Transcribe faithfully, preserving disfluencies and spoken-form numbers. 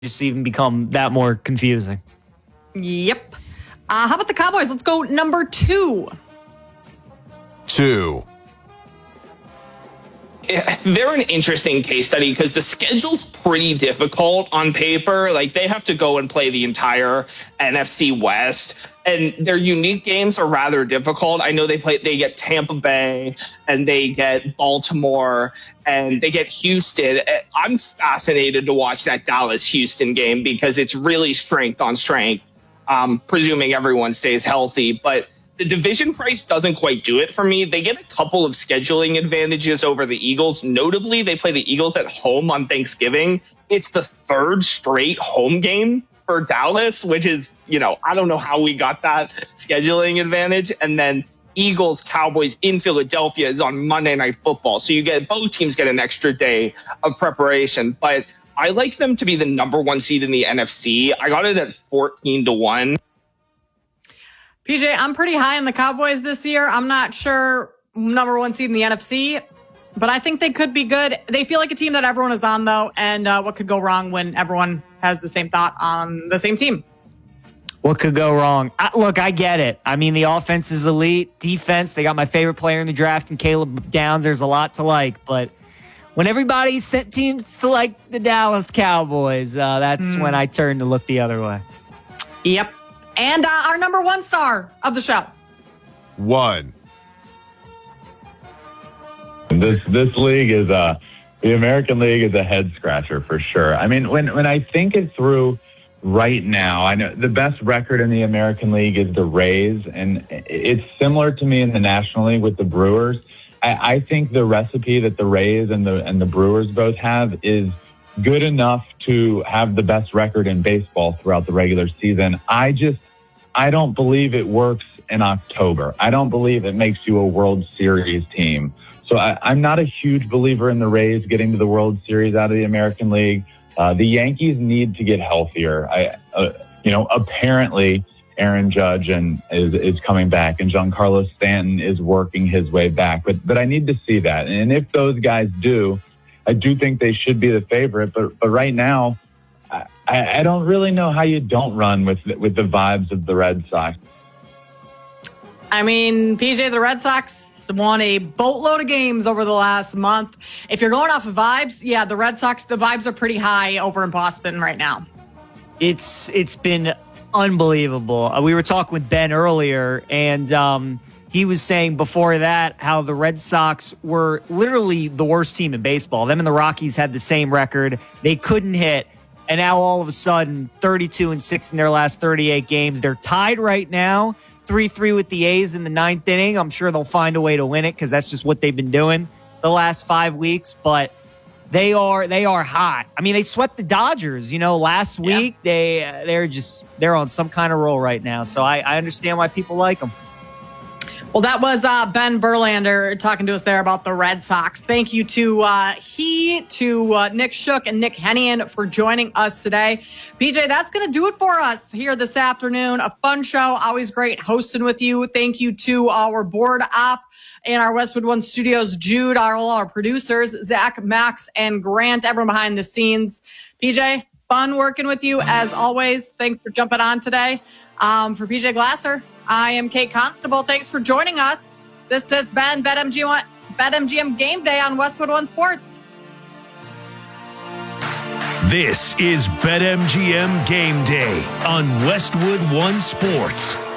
just even become that more confusing. Yep. Uh, how about the Cowboys? Let's go number two. Two. They're an interesting case study because the schedule's pretty difficult on paper. Like, they have to go and play the entire N F C West, and their unique games are rather difficult. I know they play, they get Tampa Bay and they get Baltimore and they get Houston. I'm fascinated to watch that Dallas-Houston game because it's really strength on strength, um, presuming everyone stays healthy. But the division price doesn't quite do it for me. They get a couple of scheduling advantages over the Eagles. Notably, they play the Eagles at home on Thanksgiving. It's the third straight home game for Dallas, which is, you know, I don't know how we got that scheduling advantage. And then Eagles, Cowboys in Philadelphia is on Monday Night Football. So you get both teams get an extra day of preparation. But I like them to be the number one seed in the N F C. I got it at fourteen to one. P J, I'm pretty high on the Cowboys this year. I'm not sure number one seed in the N F C, but I think they could be good. They feel like a team that everyone is on, though, and uh, what could go wrong when everyone has the same thought on the same team? What could go wrong? I, look, I get it. I mean, the offense is elite. Defense, they got my favorite player in the draft, and Caleb Downs. There's a lot to like, but when everybody sent teams to like the Dallas Cowboys, uh, that's mm. when I turn to look the other way. Yep. And uh, our number one star of the show. One. This this league is a the American League is a head scratcher for sure. I mean, when when I think it through right now, I know the best record in the American League is the Rays, and it's similar to me in the National League with the Brewers. I, I think the recipe that the Rays and the and the Brewers both have is good enough to have the best record in baseball throughout the regular season. I just, I don't believe it works in October. I don't believe it makes you a World Series team. So I, I'm not a huge believer in the Rays getting to the World Series out of the American League. Uh, the Yankees need to get healthier. I, uh, you know, apparently Aaron Judge and is, is coming back and Giancarlo Stanton is working his way back, but, but I need to see that. And if those guys do, I do think they should be the favorite, but but right now, I, I don't really know how you don't run with with the vibes of the Red Sox. I mean, P J, the Red Sox won a boatload of games over the last month. If you're going off of vibes, yeah, the Red Sox, the vibes are pretty high over in Boston right now. It's it's been unbelievable. Uh, we were talking with Ben earlier, and um, he was saying before that how the Red Sox were literally the worst team in baseball. Them and the Rockies had the same record. They couldn't hit. And now all of a sudden, thirty-two and six in their last thirty-eight games. They're tied right now, three three with the A's in the ninth inning. I'm sure they'll find a way to win it because that's just what they've been doing the last five weeks. But they are they are hot. I mean, they swept the Dodgers, you know, last week. Yep. They, uh, they're just, they're on some kind of roll right now. So I, I understand why people like them. Well, that was uh, Ben Verlander talking to us there about the Red Sox. Thank you to uh, he, to uh, Nick Shook and Nick Hennian for joining us today. P J, that's going to do it for us here this afternoon. A fun show. Always great hosting with you. Thank you to our board op in our Westwood One Studios, Jude, our, all our producers, Zach, Max, and Grant, everyone behind the scenes. P J, fun working with you as always. Thanks for jumping on today. Um, for P J Glasser, I am Kate Constable. Thanks for joining us. This has been BetMGM, BetMGM Game Day on Westwood One Sports. This is BetMGM Game Day on Westwood One Sports.